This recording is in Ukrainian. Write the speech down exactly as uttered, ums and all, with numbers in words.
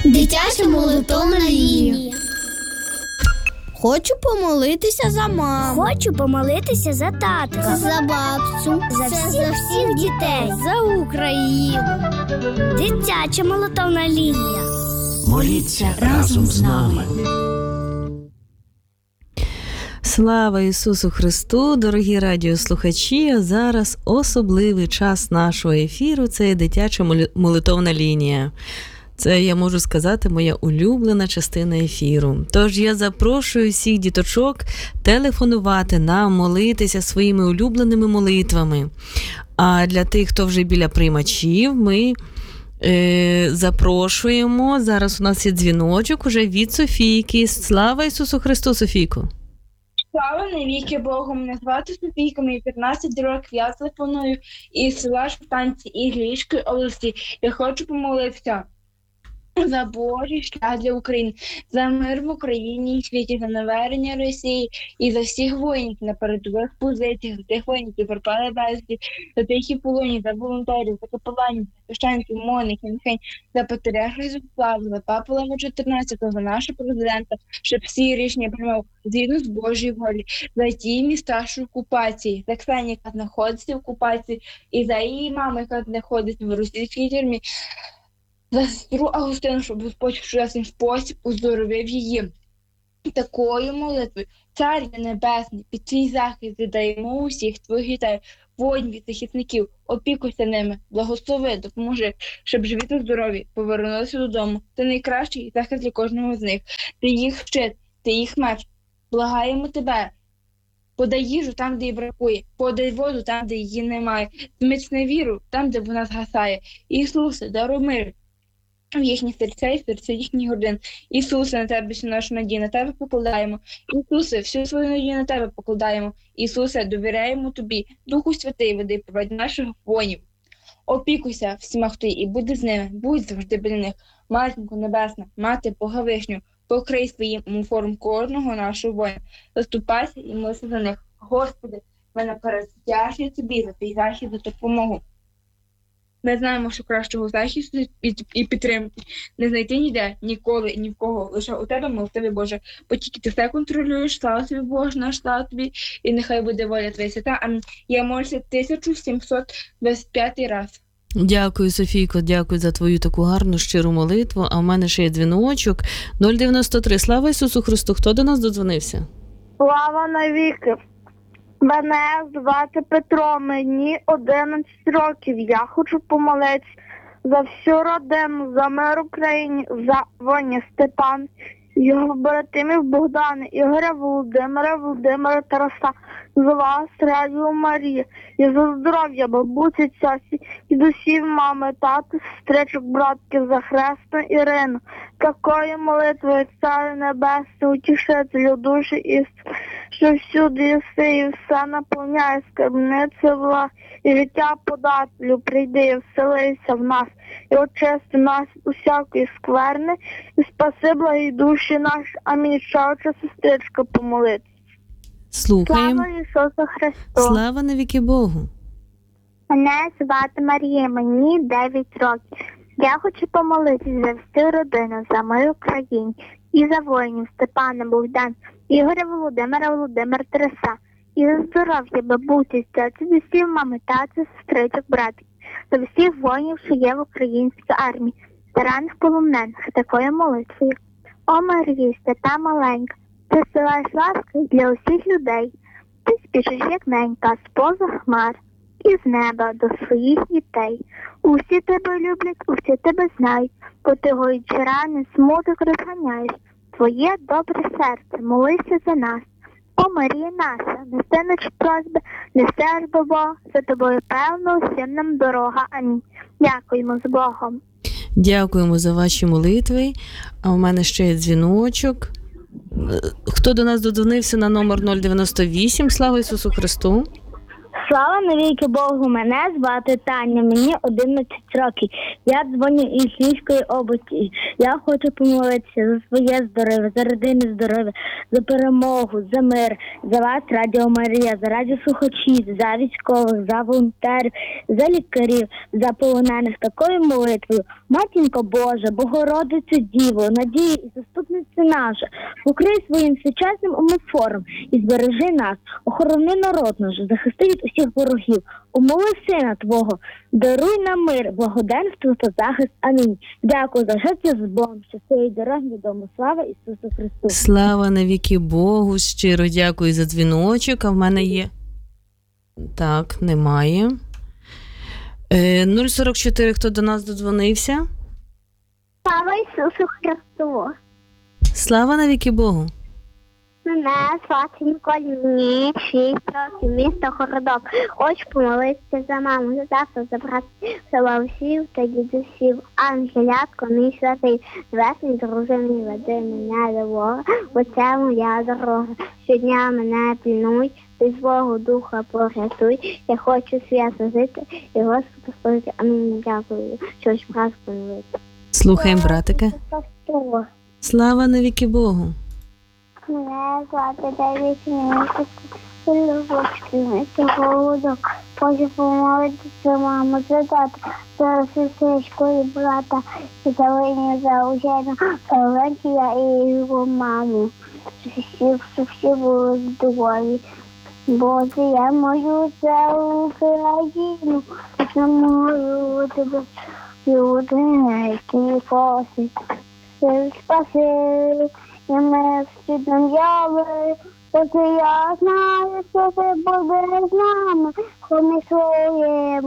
Дитяча молитовна лінія. Хочу помолитися за маму. Хочу помолитися за татка. За бабцю. За Це всіх, за всіх дітей. За Україну. Дитяча молитовна лінія. Моліться разом з нами. Слава Ісусу Христу, дорогі радіослухачі! А зараз особливий час нашого ефіру – це дитяча молитовна лінія. Це, я можу сказати, моя улюблена частина ефіру. Тож я запрошую всіх діточок телефонувати нам, молитися своїми улюбленими молитвами. А для тих, хто вже біля приймачів, ми е, запрошуємо. Зараз у нас є дзвіночок уже від Софійки. Слава Ісусу Христу, Софійко! Слава навіки Богу, мене звати Софійка, мені п'ятнадцять років, я телефоную із села Шпитанці і Львівської області. Я хочу помолитися за Божий шлях для України, за мир в Україні і світі, за навернення Росії і за всіх воїнів на передових позиціях, за тих воїнів, які пропали безвісти, за тих і полонів, за волонтерів, за капеланів, за священників, монахів, міхень, за патріарха Святослава, за папу Лева чотирнадцятого, за нашого президента, щоб всі рішення приймав згідно з Божої волі, за ті міста, що в окупації, за Ксенію, яка знаходиться в окупації, і за її маму, яка знаходиться в російській тюрмі, за сестру Августину, щоб Господь в чудесний спосіб оздоровив її. Такою молитвою, Царю Небесний, під твій захист віддаємо усіх твоїх дітей, воїнів і захисників, опікуйся ними, благослови, допоможи, щоб живі та здорові повернулися додому. Ти найкращий захист для кожного з них. Ти їх щит, ти їх меч. Благаємо тебе. Подай їжу там, де її бракує, подай воду там, де її немає, зміцни віру там, де вона згасає. Ісусе, даруй мир в їхні серця і серця їхніх родин. Ісусе, на тебе всю нашу надію, на тебе покладаємо. Ісусе, всю свою надію на тебе покладаємо. Ісусе, довіряємо тобі. Духу Святий, веди провадь наших воїнів. Опікуйся всіма, хто є, і будь з ними, будь завжди біля них. Матінко Небесна, Мати Бога Вишню, покрий своїм муфором кожного нашого воїна. Заступайся і молися за них. Господи, ми наперед вдячні тобі за твій захист, за допомогу. Ми знаємо, що кращого захисту і підтримки не знайти ніде, ніколи, ні в кого. Лише у тебе, милостивий Боже. Бо тільки ти все контролюєш, слава тобі, Боже наш, слава тобі, і нехай буде воля твоя свята. Амінь. Я молюся тисяча сімсот двадцять п'ятий раз. Дякую, Софійко, дякую за твою таку гарну, щиру молитву. А в мене ще є дзвіночок. нуль дев'яносто три. Слава Ісусу Христу. Хто до нас додзвонився? Слава навіки. Мене звати Петро, мені одинадцять років. Я хочу помолитися за всю родину, за мир Україні, за Воня Степан, його братимів Богдана, Ігоря Володимира, Володимира Тараса, за вас, Радіо Марія, і за здоров'я бабусі, цясі, дідусів, мами, тати, сестричок, братків, за Хресну Ірину. Такою молитвою, Царю Небесний, утішителю душі істини, що всюди єси і все наповняє скарбницю благ, і життя подателю прийди і вселися в нас, і очисти нас усякої скверни, і спаси благі душі наші. Амінь. Шауча сестричка помолитися. Слухаємо. Слава Ісусу Христу. Слава навіки Богу. Мене звати Марія, мені дев'ять років. Я хочу помолитися за всю родину, за мир Україні і за воїнів Степана, Богдан, Ігоря Володимира, Володимира Тараса, і за здоров'я бабусі, тяті, дідусів, мами, тати, сестричок, братів, за всіх воїнів, що є в українській армії, та ранних полонених, такою молитвою. О Марія, свята маленька, ти силаєш ласки для усіх людей, ти спішиш як ненька з-поза хмар і з неба до своїх дітей. Усі тебе люблять, усі тебе знають, бо ти гоючи рани, смуток розганяєш. Твоє добре серце, молися за нас. О Марія наша, неси наші просьби, неси аж до Бога, за тобою певно усім нам дорога. Амінь. Дякуємо з Богом. Дякуємо за ваші молитви. А у мене ще є дзвіночок. Хто до нас додзвонився на номер нуль дев'яносто вісім? Слава Ісусу Христу. Слава навіки Богу, мене звати Таня, мені одинадцять років. Я дзвоню із Львівської області. Я хочу помолитися за своє здоров'я, за родини здоров'я, за перемогу, за мир, за вас, Радіо Марія, за радіослухачів, за військових, за волонтерів, за лікарів, за полонених. Такою молитвою Матінко Божа, Богородицю Діво, надію і заступницю наша, покрий своїм свячесним омофором і збережи нас, охорони народ наш, захисти від усіх ворогів, умоли Сина Твого, даруй нам мир, благоденство та захист. Амінь. Дякую за життя з Богом, щасливої дороги додому. Слава Ісусу Христу. Слава навіки Богу, щиро дякую за дзвіночок, а в мене є... Так, немає. Е, нуль сорок чотири, хто до нас додзвонився? Слава Ісусу Христу! Слава навіки Богу. Мене звати Ніколь, мені шість років, місто Городок. Хочу помолитися за маму, за тата, за братів, за бабусів та дідусів. Ангелятко, мій святий, небесний дружині, веди мене до Бога, бо це моя дорога. Щодня мене пільнуй, ти свого духа порятуй. Я хочу свято жити і Господу служити. Амінь. Дякую, що ж прас помолити. Слухаємо, братике. Слава навіки Богу. Мене звати Дев'ять місяців, Любочки, місто Голодок. Хочу помолитися маму, за тата, за сестричку і брата, і за Линю, за Ужену, Олексія і його маму. Щоб всі були здорові. Боже, я молю за Україну, я молю тебе, люди, які просять. Спаси, і ми всі нам яви, Боже, я знаю, що ти будеш з нами, коли ми своєму.